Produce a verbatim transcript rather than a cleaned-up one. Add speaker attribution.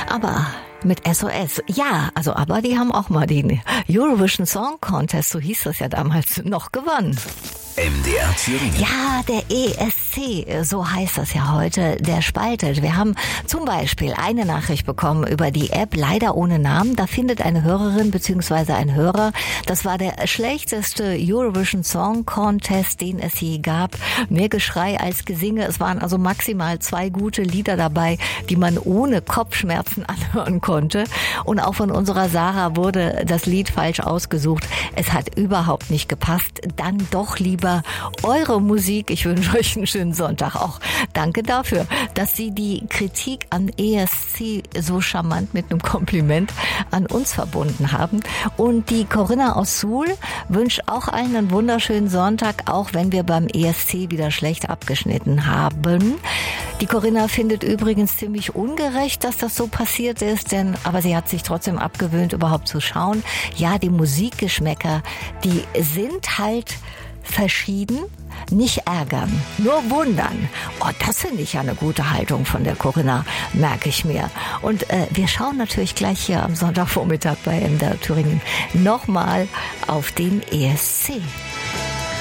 Speaker 1: Aber mit S O S. Ja, also aber die haben auch mal den Eurovision Song Contest, so hieß das ja damals, noch gewonnen.
Speaker 2: M D R Thüringen.
Speaker 1: Ja, der E S C, so heißt das ja heute, der spaltet. Wir haben zum Beispiel eine Nachricht bekommen über die App, leider ohne Namen. Da findet eine Hörerin bzw. ein Hörer, das war der schlechteste Eurovision Song Contest, den es je gab. Mehr Geschrei als Gesinge. Es waren also maximal zwei gute Lieder dabei, die man ohne Kopfschmerzen anhören konnte. Und auch von unserer Sarah wurde das Lied falsch ausgesucht. Es hat überhaupt nicht gepasst. Dann doch lieber eure Musik. Ich wünsche euch einen schönen Sonntag. Auch danke dafür, dass Sie die Kritik an E S C so charmant mit einem Kompliment an uns verbunden haben. Und die Corinna aus Suhl wünscht auch allen einen wunderschönen Sonntag, auch wenn wir beim E S C wieder schlecht abgeschnitten haben. Die Corinna findet übrigens ziemlich ungerecht, dass das so passiert ist, denn aber sie hat sich trotzdem abgewöhnt, überhaupt zu schauen. Ja, die Musikgeschmäcker, die sind halt verschieden, nicht ärgern, nur wundern. Oh, das finde ich ja eine gute Haltung von der Corinna, merke ich mir. Und äh, wir schauen natürlich gleich hier am Sonntagvormittag bei M D R Thüringen nochmal auf den E S C.